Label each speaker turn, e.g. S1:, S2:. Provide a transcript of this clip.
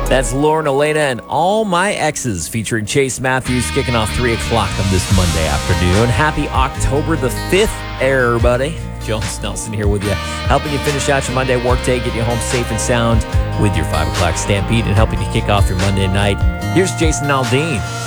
S1: That's Lauren Elena and All My Exes featuring Chase Matthews kicking off 3 o'clock on this Monday afternoon. Happy October the 5th, everybody. Jones Nelson here with you, helping you finish out your Monday workday, get you home safe and sound with your 5 o'clock Stampede, and helping you kick off your Monday night. Here's Jason Aldean.